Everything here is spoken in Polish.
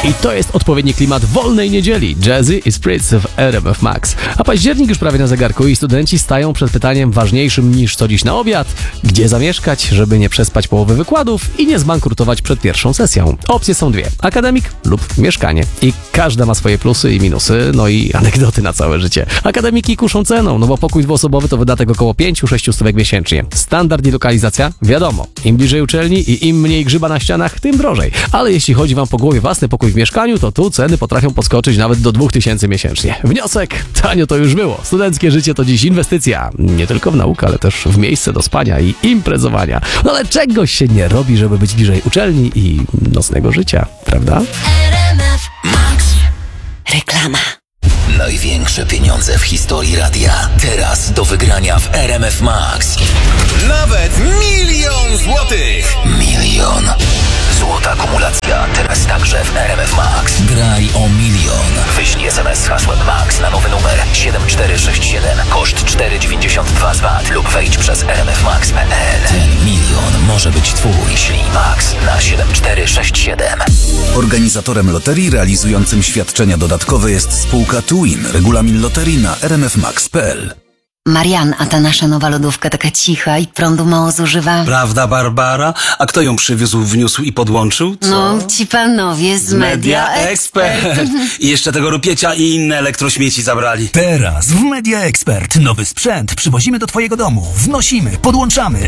I to jest odpowiedni klimat wolnej niedzieli. Jazzy i Spritz w RMF Max. A październik już prawie na zegarku i studenci stają przed pytaniem ważniejszym niż co dziś na obiad. Gdzie zamieszkać, żeby nie przespać połowy wykładów i nie zbankrutować przed pierwszą sesją? Opcje są dwie. Akademik lub mieszkanie. I każda ma swoje plusy i minusy, no i anegdoty na całe życie. Akademiki kuszą ceną, no bo pokój dwuosobowy to wydatek około 5-6 stówek miesięcznie. Standard i lokalizacja? Wiadomo. Im bliżej uczelni i im mniej grzyba na ścianach, tym drożej. Ale jeśli chodzi wam po głowie własny pokój w mieszkaniu, to tu ceny potrafią podskoczyć nawet do 2000 miesięcznie. Wniosek? Tanio to już było. Studenckie życie to dziś inwestycja. Nie tylko w naukę, ale też w miejsce do spania i imprezowania. No ale czegoś się nie robi, żeby być bliżej uczelni i nocnego życia, prawda? RMF Max. Reklama. Największe pieniądze w historii radia. Teraz do wygrania w RMF Max. Nawet 1 000 000 złotych! 1 000 000. Złota akumulacja. Teraz także w RMF Max. Graj o 1 000 000. Wyślij SMS z hasłem MAX na nowy numer 7467. Koszt 4,92 z VAT lub wejdź przez rmfmax.pl. Ten 1 000 000 może być twój. Ślij MAX na 7467. Organizatorem loterii realizującym świadczenia dodatkowe jest spółka Twin. Regulamin loterii na rmfmax.pl. Marian, a ta nasza nowa lodówka taka cicha i prądu mało zużywa. Prawda, Barbara? A kto ją przywiózł, wniósł i podłączył? Co? No, ci panowie z Media Expert. I jeszcze tego rupiecia i inne elektrośmieci zabrali. Teraz w Media Expert nowy sprzęt przywozimy do twojego domu, wnosimy, podłączamy,